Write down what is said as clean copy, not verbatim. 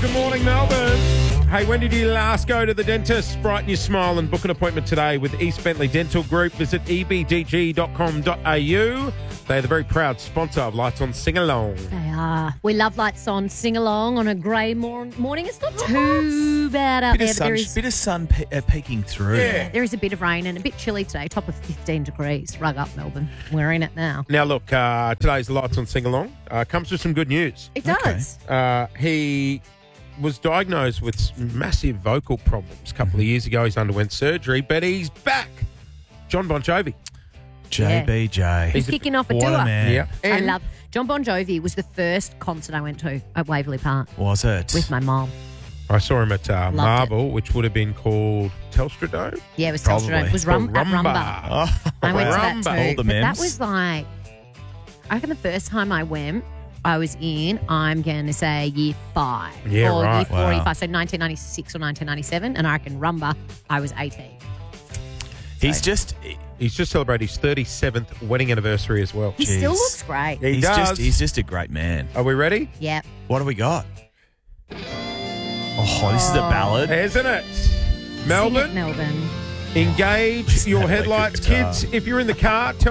Good morning, Melbourne. Hey, when did you last go to the dentist? Brighten your smile and book an appointment today with East Bentley Dental Group. Visit ebdg.com.au. They're the very proud sponsor of Lights On Sing Along. They are. We love Lights On Sing Along on a grey morning. It's not too bad out there. Bit of sun peeking through. Yeah. There is a bit of rain and a bit chilly today. Top of 15 degrees. Rug up, Melbourne. We're in it now. Now, look, today's Lights On Sing Along comes with some good news. It does. He was diagnosed with massive vocal problems a couple of years ago. He's underwent surgery, but he's back. John Bon Jovi. JBJ. He's kicking off a What tour. a man. Yeah. I And love John Bon Jovi was the first concert I went to at Waverley Park Was it? with my mom. I saw him at Loved Marvel, which would have been called Telstra Dome. Yeah, it was Probably. Telstra. It was at Rumba. Oh, I went to wow. that too. All the But memes. that was like, I reckon the first time I went, I was in, I'm going to say year 5. Yeah, or right. year 4 or year Wow. 5. So 1996 or 1997. And I reckon Rumba, I was 18. He's just celebrated his 37th wedding anniversary as well. He Jeez. still looks great. He he's does. he's just a great man. Are we ready? Yep. What do we got? Oh, this is a ballad. Isn't it? Sing it, Melbourne, Melbourne. engage your Sounded like a headlights, guitar. kids. If you're in the car, tell